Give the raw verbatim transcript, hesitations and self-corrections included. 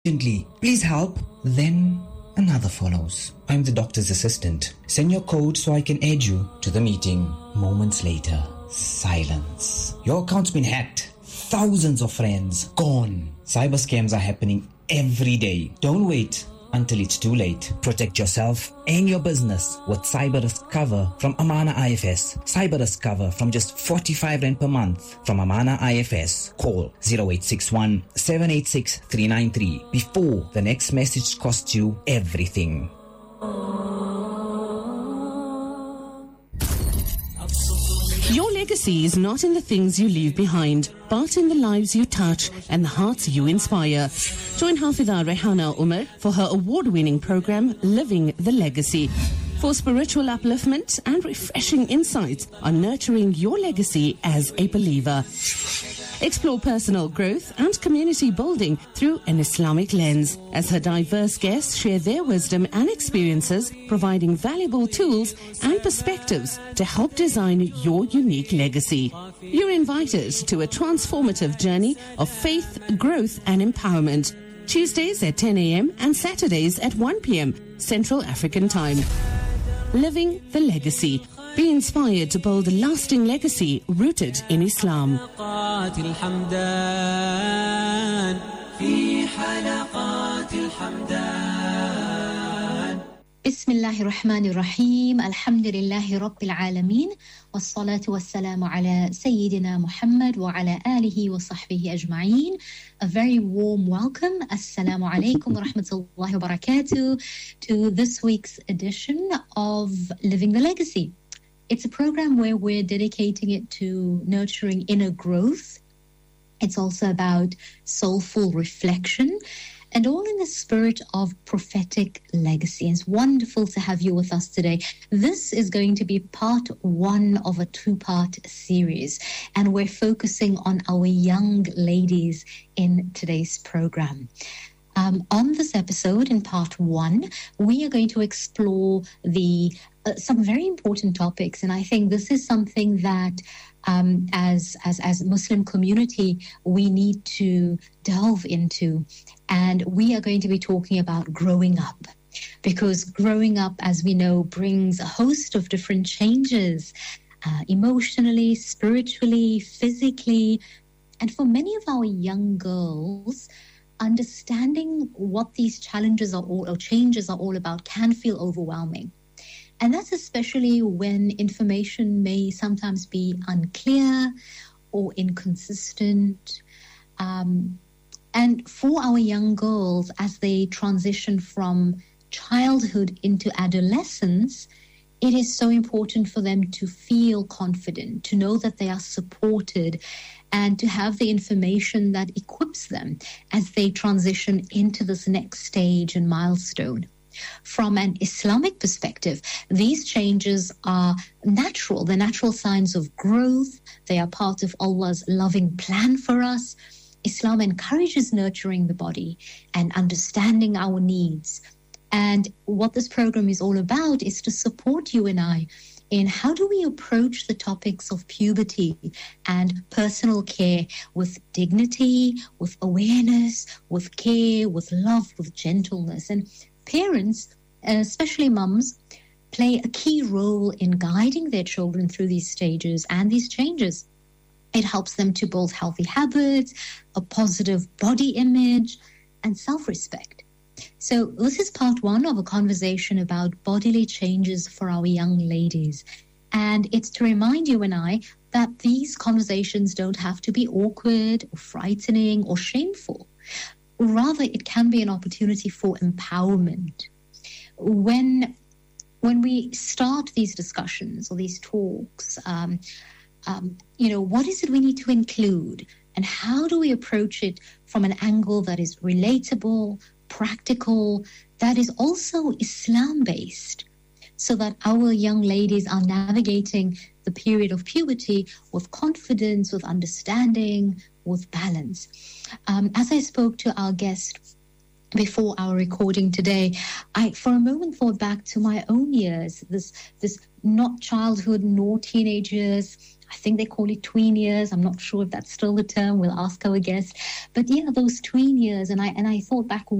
Urgently, please help. Then another follows. I'm the doctor's assistant. Send your code so I can add you to the meeting. Moments later, silence. Your account's been hacked. Thousands of friends gone. Cyber scams are happening every day. Don't wait until it's too late. Protect yourself and your business with cyber risk cover from Amana I F S. Cyber risk cover from just forty-five rand per month from Amana I F S. Call zero eight six one, seven eight six, three nine three before the next message costs you everything. Your legacy is not in the things you leave behind, but in the lives you touch and the hearts you inspire. Join Hafidha Rehana Umar for her award-winning program, Living the Legacy, for spiritual upliftment and refreshing insights on nurturing your legacy as a believer. Explore personal growth and community building through an Islamic lens, as her diverse guests share their wisdom and experiences, providing valuable tools and perspectives to help design your unique legacy. You're invited to a transformative journey of faith, growth and empowerment. Tuesdays at ten a.m. and Saturdays at one p.m. Central African Time. Living the Legacy. Be inspired to build a lasting legacy rooted in Islam. Bismillahir Rahmanir Rahim. Alhamdulillahi Rabbil Alameen. Wassalatu wassalamu ala Sayyidina Muhammad wa ala alihi wa sahbihi ajma'een. A very warm welcome. Assalamu alaikum wa rahmatullahi wa barakatuh to this week's edition of Living the Legacy. It's a program where we're dedicating it to nurturing inner growth. It's also about soulful reflection, and all in the spirit of prophetic legacy. It's wonderful to have you with us today. This is going to be part one of a two-part series, and we're focusing on our young ladies in today's program. Um, on this episode, in part one, we are going to explore the uh, some very important topics, and I think this is something that Um, as as as Muslim community, we need to delve into, and we are going to be talking about growing up, because growing up, as we know, brings a host of different changes, uh, emotionally, spiritually, physically, and for many of our young girls, understanding what these challenges are all or changes are all about can feel overwhelming. And that's especially when information may sometimes be unclear or inconsistent. Um, and for our young girls, as they transition from childhood into adolescence, it is so important for them to feel confident, to know that they are supported, and to have the information that equips them as they transition into this next stage and milestone. From an Islamic perspective, these changes are natural. They're natural signs of growth. They are part of Allah's loving plan for us. Islam encourages nurturing the body and understanding our needs. And what this program is all about is to support you and I in how do we approach the topics of puberty and personal care with dignity, with awareness, with care, with love, with gentleness. And parents, especially mums, play a key role in guiding their children through these stages and these changes. It helps them to build healthy habits, a positive body image, and self-respect. So this is part one of a conversation about bodily changes for our young ladies. And it's to remind you and I that these conversations don't have to be awkward or frightening or shameful. Rather, it can be an opportunity for empowerment. When when we start these discussions or these talks, um, um, you know, what is it we need to include? And how do we approach it from an angle that is relatable, practical, that is also Islam-based, so that our young ladies are navigating the period of puberty with confidence, with understanding, with balance. Um, as I spoke to our guest before our recording today, I for a moment thought back to my own years, this this not childhood nor teenage years. I think they call it tween years. I'm not sure if that's still the term. We'll ask our guest. But yeah, those tween years, and I and I thought back,